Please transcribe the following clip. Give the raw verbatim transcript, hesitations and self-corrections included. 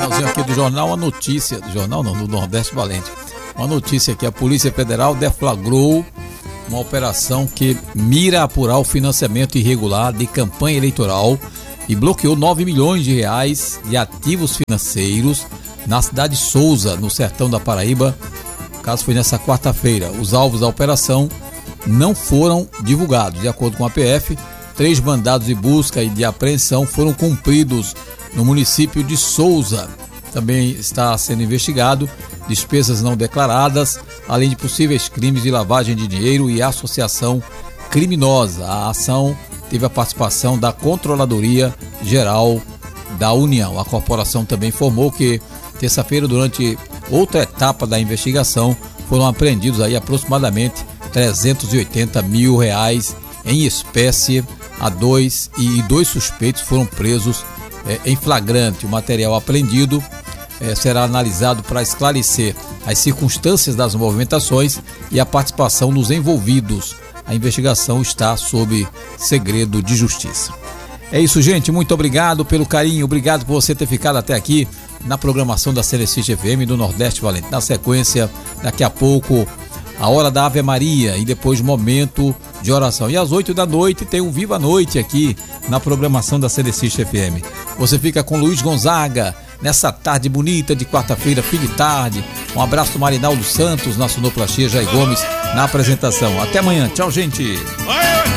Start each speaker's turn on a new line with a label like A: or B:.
A: Finalzinho aqui do jornal, uma notícia, do jornal não, do Nordeste Valente. Uma notícia que a Polícia Federal deflagrou uma operação que mira apurar o financiamento irregular de campanha eleitoral e bloqueou nove milhões de reais de ativos financeiros na cidade de Souza, no sertão da Paraíba. O caso foi nessa quarta-feira. Os alvos da operação não foram divulgados. De acordo com a P F, três mandados de busca e de apreensão foram cumpridos no município de Souza. Também está sendo investigado despesas não declaradas, além de possíveis crimes de lavagem de dinheiro e associação criminosa. A ação teve a participação da Controladoria Geral da União. A corporação também informou que terça-feira, durante outra etapa da investigação, foram apreendidos aí aproximadamente trezentos e oitenta mil reais em espécie a dois e dois suspeitos foram presos é, em flagrante. O material apreendido é, será analisado para esclarecer as circunstâncias das movimentações e a participação dos envolvidos. A investigação está sob segredo de justiça. É isso, gente. Muito obrigado pelo carinho. Obrigado por você ter ficado até aqui na programação da Celestite F M do Nordeste Valente. Na sequência, daqui a pouco, a hora da Ave Maria e depois momento de oração. E às oito da noite tem um Viva a Noite aqui na programação da Celestite F M. Você fica com Luiz Gonzaga nessa tarde bonita de quarta-feira, fim de tarde. Um abraço do Marinaldo Santos, na sonoplastia, Jair Gomes na apresentação. Até amanhã. Tchau, gente.